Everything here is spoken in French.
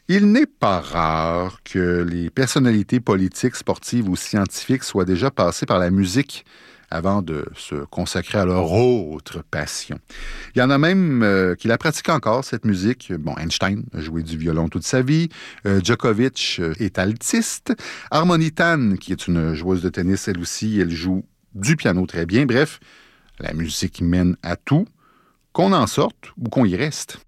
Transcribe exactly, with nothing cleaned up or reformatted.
Il n'est pas rare que les personnalités politiques, sportives ou scientifiques soient déjà passées par la musique avant de se consacrer à leur autre passion. Il y en a même euh, qui la pratiquent encore, cette musique. Bon, Einstein a joué du violon toute sa vie. Euh, Djokovic euh, est altiste. Harmony Tan, qui est une joueuse de tennis, elle aussi, elle joue du piano très bien. Bref, la musique mène à tout, qu'on en sorte ou qu'on y reste.